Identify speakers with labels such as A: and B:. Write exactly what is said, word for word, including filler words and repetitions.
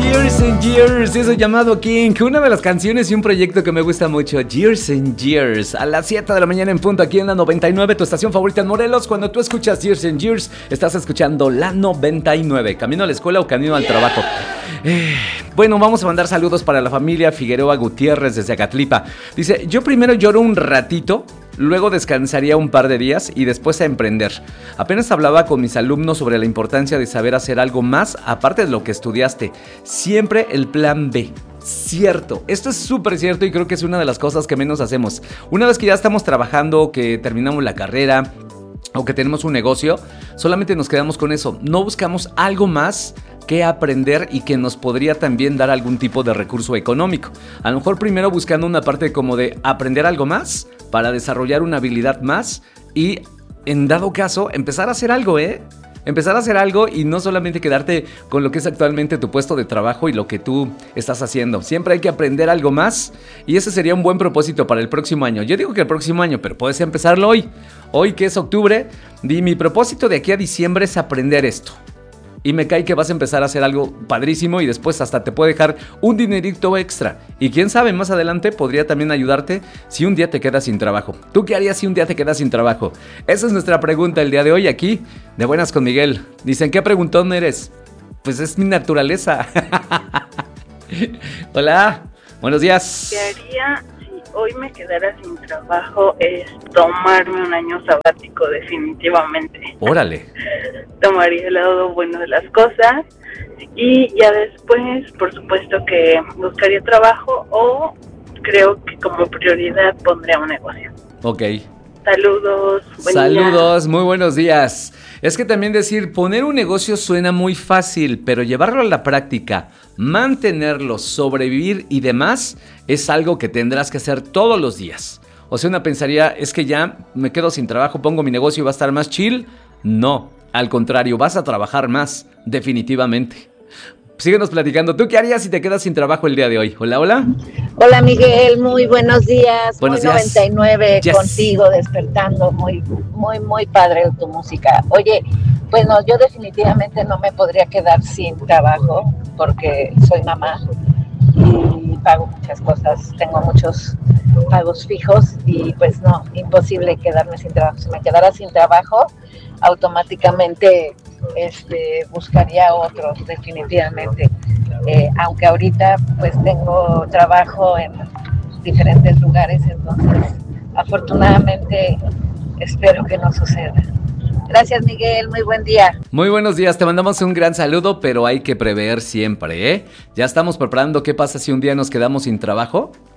A: Years and Years, eso llamado King, una de las canciones y un proyecto que me gusta mucho, Years and Years, a las siete de la mañana en punto aquí en la noventa y nueve, tu estación favorita en Morelos. Cuando tú escuchas Years and Years, estás escuchando la noventa y nueve, camino a la escuela o camino al trabajo. Eh, bueno, vamos a mandar saludos para la familia Figueroa Gutiérrez desde Acatlipa. Dice, yo primero lloro un ratito, luego descansaría un par de días y después a emprender. Apenas hablaba con mis alumnos sobre la importancia de saber hacer algo más aparte de lo que estudiaste. Siempre el plan B. Cierto, esto es súper cierto y creo que es una de las cosas que menos hacemos. Una vez que ya estamos trabajando, que terminamos la carrera o que tenemos un negocio, solamente nos quedamos con eso. No buscamos algo más que aprender y que nos podría también dar algún tipo de recurso económico. A lo mejor primero buscando una parte como de aprender algo más para desarrollar una habilidad más y en dado caso empezar a hacer algo, ¿eh? Empezar a hacer algo y no solamente quedarte con lo que es actualmente tu puesto de trabajo y lo que tú estás haciendo. Siempre hay que aprender algo más y ese sería un buen propósito para el próximo año. Yo digo que el próximo año, pero puedes empezarlo hoy. Hoy que es octubre, di mi propósito de aquí a diciembre es aprender esto. Y me cae que vas a empezar a hacer algo padrísimo y después hasta te puede dejar un dinerito extra. Y quién sabe, más adelante podría también ayudarte si un día te quedas sin trabajo. ¿Tú qué harías si un día te quedas sin trabajo? Esa es nuestra pregunta el día de hoy aquí, de Buenas con Miguel. Dicen, ¿qué preguntón eres? Pues es mi naturaleza. Hola, buenos días.
B: ¿Qué haría si hoy me quedara sin trabajo? Es tomarme un año sabático definitivamente.
A: Órale.
B: Tomaría el lado bueno de las cosas y ya después, por supuesto que buscaría trabajo o creo que como prioridad pondría un negocio.
A: Ok.
B: Saludos. Buen
A: Saludos,
B: día.
A: muy buenos días. Es que también decir, poner un negocio suena muy fácil, pero llevarlo a la práctica, mantenerlo, sobrevivir y demás, es algo que tendrás que hacer todos los días. O sea, una pensaría, es que ya me quedo sin trabajo, pongo mi negocio y va a estar más chill. No, al contrario, vas a trabajar más, definitivamente. Síguenos platicando. ¿Tú qué harías si te quedas sin trabajo el día de hoy? Hola, hola.
C: Hola Miguel, muy buenos días.
A: Buenos
C: muy
A: días.
C: noventa y nueve
A: Yes.
C: Contigo, despertando. Muy, muy, muy padre tu música. Oye, bueno, yo definitivamente no me podría quedar sin trabajo porque soy mamá y pago muchas cosas. Tengo muchos pagos fijos y pues no, imposible quedarme sin trabajo. Si me quedara sin trabajo, automáticamente este, buscaría otro, definitivamente. Eh, aunque ahorita pues tengo trabajo en diferentes lugares, entonces afortunadamente espero que no suceda. Gracias Miguel, muy buen día.
A: Muy buenos días, te mandamos un gran saludo, pero hay que prever siempre, ¿eh? Ya estamos preparando qué pasa si un día nos quedamos sin trabajo.